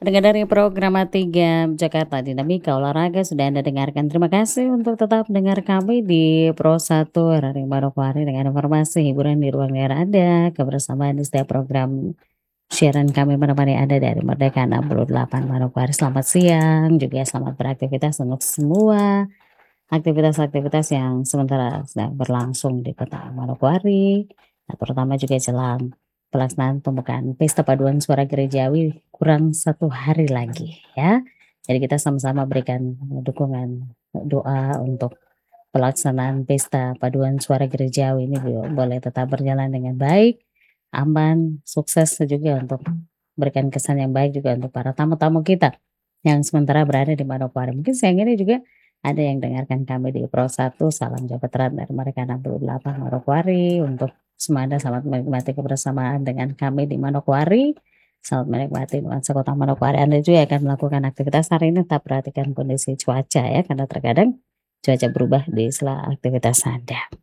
Pendengar dari program A3 Jakarta Dinamika Olahraga sudah Anda dengarkan. Terima kasih untuk tetap dengar kami di Pro 1 RRI Manokwari dengan informasi hiburan di ruang dengar Anda, kebersamaan di setiap program siaran kami menemani Anda dari Merdeka 68 Manokwari. Selamat siang, juga selamat beraktivitas untuk semua aktivitas-aktivitas yang sementara sedang berlangsung di Kota Manokwari, nah, terutama juga jelang pelaksanaan pembukaan Pesta Paduan Suara Gerejawi kurang 1 hari lagi ya. Jadi kita sama-sama berikan dukungan doa untuk pelaksanaan Pesta Paduan Suara Gerejawi ini boleh tetap berjalan dengan baik, aman, sukses juga untuk berikan kesan yang baik juga untuk para tamu-tamu kita yang sementara berada di Manokwari. Mungkin siang ini juga ada yang dengarkan kami di Pro 1, salam sejahtera dari mereka 68 Manokwari. Untuk semuanya selamat menikmati kebersamaan dengan kami di Manokwari. Selamat menikmati nuansa kota Manokwari. Anda juga akan melakukan aktivitas hari ini, tetap perhatikan kondisi cuaca ya, karena terkadang cuaca berubah di sela aktivitas Anda.